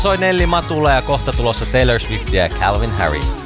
Soi Nelli Matula ja kohta tulossa Taylor Swiftia ja Calvin Harrista.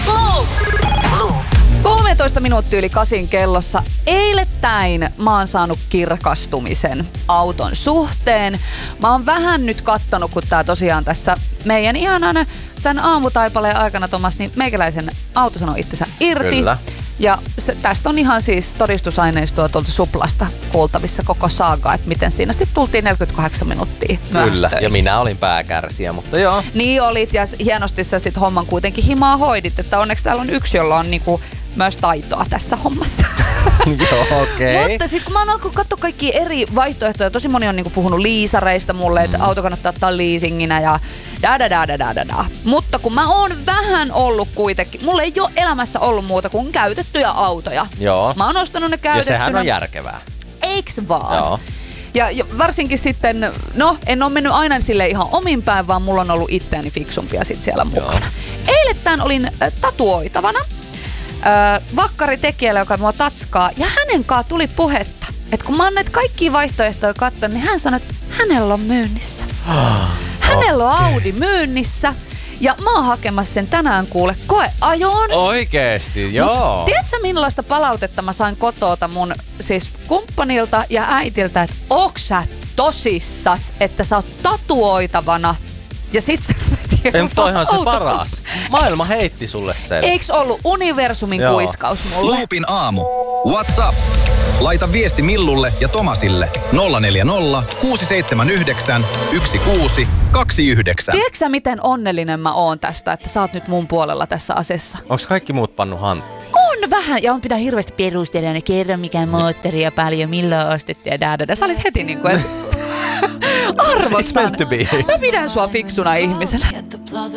13 minuuttia yli 8 kellossa. Eilettäin mä oon saanut kirkastumisen auton suhteen. Mä oon vähän nyt kattonut, kun tää tosiaan tässä meidän ihanan tän aamutaipaleen aikana, Tomas, niin meikäläisen auto sanoi itsensä irti. Kyllä. Ja tästä on ihan siis todistusaineistoa tuolta Suplasta kuultavissa koko saaga, että miten siinä sitten tultiin 48 minuuttia Kyllä, töihin. ja minä olin pääkärsiä, mutta joo. Niin olit, ja hienosti sä sit homman kuitenkin himaa hoidit, että onneksi täällä on yksi, jolla on niinku myös taitoa tässä hommassa. Joo, okei. Mutta siis kun mä oon alkanut katsoa kaikkia eri vaihtoehtoja, tosi moni on niinku puhunut liisareista mulle, että auto kannattaa ottaa leasinginä ja da. Mutta kun mä oon vähän ollut kuitenkin, mulla ei ole elämässä ollut muuta kuin käytettyjä autoja. Joo. Mä oon ostanut ne käytettynä. Ja sehän on järkevää. Eiks vaan? Joo. Ja varsinkin sitten, no en ole mennyt aina sille ihan omin päin, vaan mulla on ollut itseäni fiksumpia sit siellä mukana. Eilettäin olin tatuoitavana vakkaritekijällä, joka mua tatskaa, ja hänen kanssa tuli puhetta, että kun mä oon näitä kaikkia vaihtoehtoja katsonut, niin hän sanoi, että hänellä on myynnissä. Hänellä on Audi myynnissä, ja mä oon hakemassa sen tänään kuule koeajoon. Oikeesti, joo. Mut tiedätkö millaista palautetta mä sain kotoota mun siis kumppanilta ja äitiltä, että onks sä tosissas, että sä oot tatuoitavana ja sit sä toihan se paras. Maailma heitti sulle sen. Eiks ollut universumin kuiskaus mulle? Loopin aamu. What's up? Laita viesti Millulle ja Tomasille 040 679 162 Tiedätkö sä, miten onnellinen mä oon tästä, että sä oot nyt mun puolella tässä asiassa? Onks kaikki muut pannu hanttiin? On vähän, ja on pitää hirveästi perustella ja kerro mikä moottori ja paljon, milloin ostettiin ja da. Sä olit heti niinku, että arvostan. It's meant to be. Mä pidän sua fiksuna ihmisenä.